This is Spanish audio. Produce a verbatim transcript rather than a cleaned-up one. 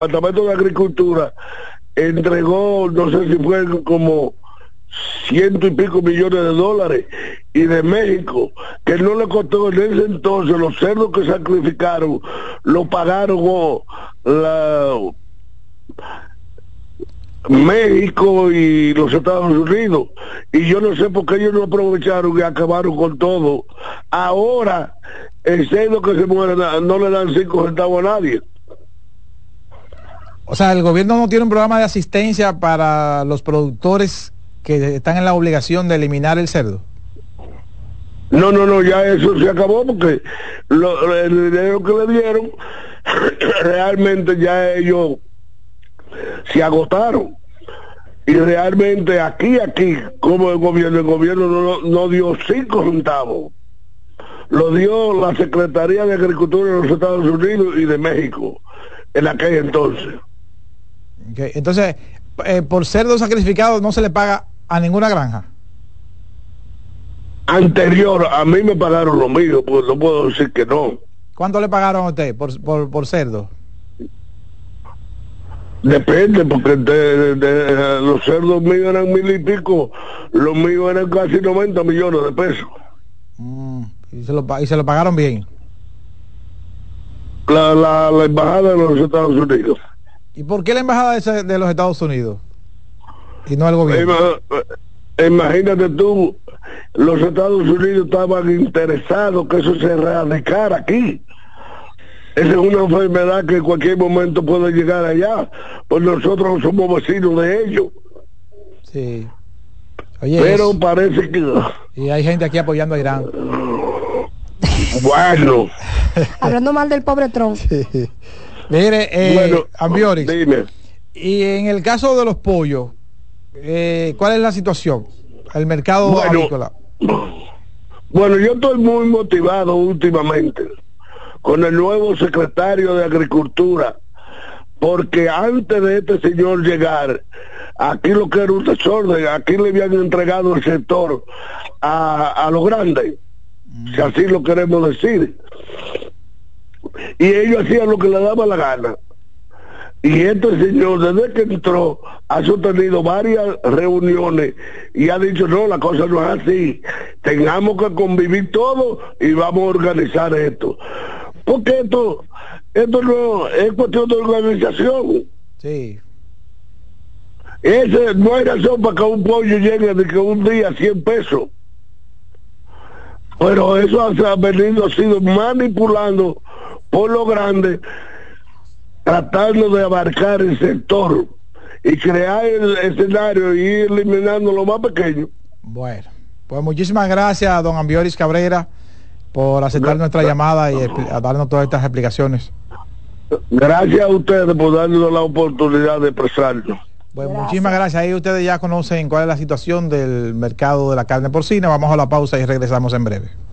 Departamento de Agricultura entregó, no sé si fue como ciento y pico millones de dólares, y de México, que no le costó en ese entonces, los cerdos que sacrificaron, lo pagaron oh, la, México y los Estados Unidos, y yo no sé por qué ellos no aprovecharon y acabaron con todo. Ahora, el cerdo que se muere no le dan cinco centavos a nadie. O sea, el gobierno no tiene un programa de asistencia para los productores que están en la obligación de eliminar el cerdo. No, no, no, ya eso se acabó porque lo, el dinero que le dieron realmente ya ellos se agotaron. Y realmente aquí, aquí, como el gobierno, el gobierno no, no dio cinco centavos. Lo dio la Secretaría de Agricultura de los Estados Unidos y de México en aquel entonces. Okay. Entonces, eh, por cerdo sacrificado no se le paga a ninguna granja. Anterior, a mí me pagaron lo mío, pues no puedo decir que no. ¿Cuánto le pagaron a usted por, por, por cerdo? Depende, porque de, de, de, los cerdos míos eran mil y pico, los míos eran casi noventa millones de pesos. Mm, y, se lo, y se lo pagaron bien. La, la, la embajada de los Estados Unidos. ¿Y por qué la embajada de, de los Estados Unidos? Y no el gobierno. Imagínate tú, los Estados Unidos estaban interesados que eso se erradicara aquí. Esa es una enfermedad que en cualquier momento puede llegar allá, pues nosotros somos vecinos de ellos. Sí. Oye, pero es... parece que... Y hay gente aquí apoyando a Irán. Bueno. Hablando mal del pobre Trump. Sí. Mire, eh, bueno, Ambiorix, dime. Y en el caso de los pollos, eh, ¿cuál es la situación? El mercado bueno, agrícola. Bueno, yo estoy muy motivado últimamente con el nuevo secretario de Agricultura, porque antes de este señor llegar, aquí lo que era un desorden, aquí le habían entregado el sector a, a los grandes, mm. si así lo queremos decir. Y ellos hacían lo que le daba la gana. Y este señor, desde que entró, ha sostenido varias reuniones y ha dicho, no, la cosa no es así. Tengamos que convivir todos y vamos a organizar esto. Porque esto, esto no es cuestión de organización. Sí. Ese, no hay razón para que un pollo llegue de que un día a cien pesos. Pero eso ha venido, ha sido manipulando por lo grande, tratando de abarcar el sector y crear el escenario y ir eliminando lo más pequeño. Bueno, pues muchísimas gracias, don Ambiorix Cabrera, por aceptar nuestra llamada y a darnos todas estas explicaciones. Gracias a ustedes por darnos la oportunidad de expresarnos. Pues gracias. Muchísimas gracias. Ahí ustedes ya conocen cuál es la situación del mercado de la carne porcina. Vamos a la pausa y regresamos en breve.